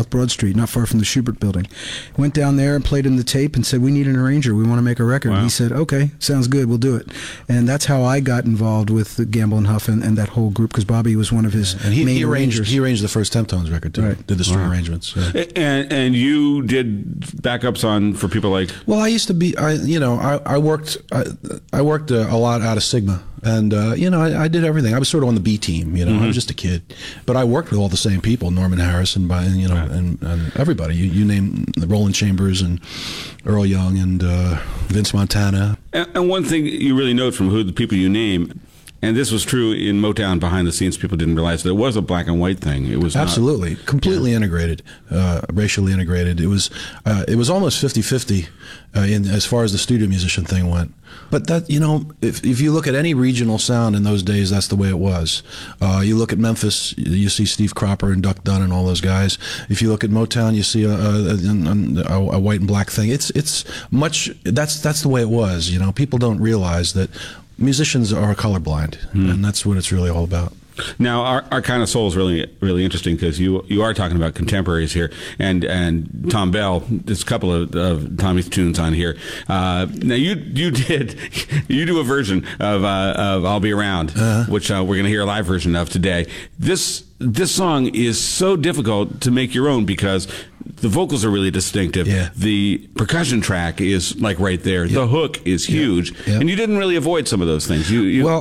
South Broad Street, not far from the Schubert Building. Went down there and played him the tape and said, "We need an arranger. We want to make a record." Wow. He said, "Okay, sounds good. We'll do it." And that's how I got involved with Gamble and Huff and that whole group, because Bobby was one of his main arrangers. He arranged the first Temptones record too. Right. Did the string arrangements. Yeah. And you did backups on for people like. Well, I used to be. I worked a lot out of Sigma. And, I did everything. I was sort of on the B team, I was just a kid. But I worked with all the same people, Norman Harris and everybody. You name Roland Chambers and Earl Young and Vince Montana. And one thing you really note from who the people you name, and this was true in Motown behind the scenes, people didn't realize that it was a black and white thing. It was absolutely completely integrated, racially integrated. It was almost 50-50 as far as the studio musician thing went. But that, if you look at any regional sound in those days, that's the way it was. You look at Memphis, you see Steve Cropper and Duck Dunn and all those guys. If you look at Motown, you see a white and black thing. It's much. That's the way it was. People don't realize that musicians are colorblind, and that's what it's really all about. Now, our kind of soul is really, really interesting because you are talking about contemporaries here, and Tom Bell. There's a couple of Tommy's tunes on here. Now, you do a version of "I'll Be Around," which we're going to hear a live version of today. This song is so difficult to make your own because the vocals are really distinctive. Yeah. The percussion track is like right there. Yeah. The hook is huge, and you didn't really avoid some of those things.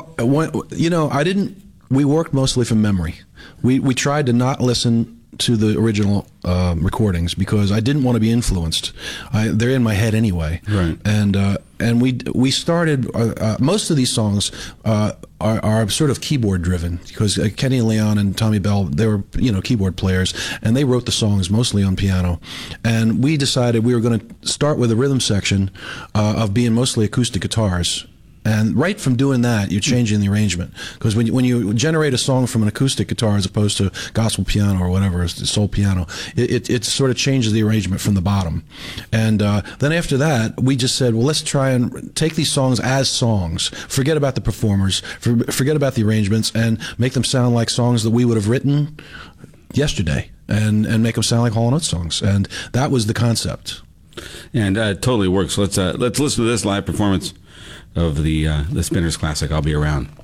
I didn't. We worked mostly from memory. We tried to not listen to the original recordings because I didn't want to be influenced. They're in my head anyway. Right. And we started. Most of these songs are sort of keyboard driven because Kenny Leon and Tommy Bell, they were keyboard players, and they wrote the songs mostly on piano. And we decided we were going to start with a rhythm section of being mostly acoustic guitars. And right from doing that, you're changing the arrangement. Because when you generate a song from an acoustic guitar as opposed to gospel piano or whatever, soul piano, it sort of changes the arrangement from the bottom. And then after that, we just said, well, let's try and take these songs as songs. Forget about the performers, forget about the arrangements, and make them sound like songs that we would have written yesterday, and make them sound like Hall & Oates songs. And that was the concept. And it totally works. Let's listen to this live performance of the Spinners classic, "I'll Be Around."